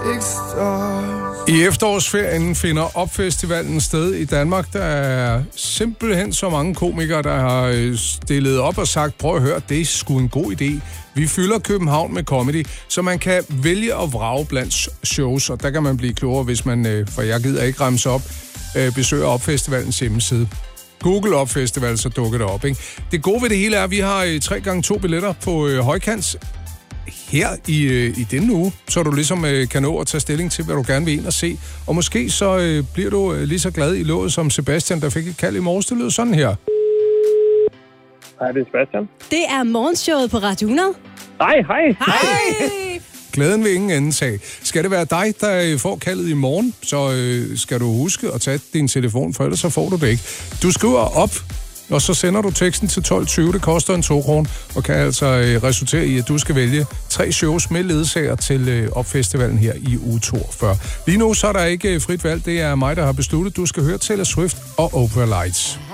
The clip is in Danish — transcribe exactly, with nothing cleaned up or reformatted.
I efterårsferien finder Opfestivalen sted i Danmark. Der er simpelthen så mange komikere, der har stillet op og sagt, prøv at høre, det er sgu en god idé. Vi fylder København med comedy, så man kan vælge at vrage blandt shows, og der kan man blive klogere, hvis man, for jeg gider ikke remse op, besøger Opfestivalens hjemmeside. Google Opfestival, så dukker det op, ikke? Det gode ved det hele er, at vi har tre gange to billetter på øh, højkants her i, øh, i denne uge, så du ligesom øh, kan nå at tage stilling til, hvad du gerne vil ind og se. Og måske så øh, bliver du øh, lige så glad i låget som Sebastian, der fik et kald i morges. Det lyder sådan her. Hej, det er Sebastian. Det er morgenshowet på Radio hundrede. Hej, hej. Hej. Glæden vil ingen anden sag. Skal det være dig, der får kaldet i morgen, så øh, skal du huske at tage din telefon, for ellers så får du det ikke. Du skriver op, og så sender du teksten til tolv tyve. Det koster en to kroner, og kan altså øh, resultere i, at du skal vælge tre shows med ledsager til øh, Opfestivalen her i uge toogfyrre. Lige nu så er der ikke øh, frit valg. Det er mig, der har besluttet. Du skal høre Taylor Swift og Opera Lights.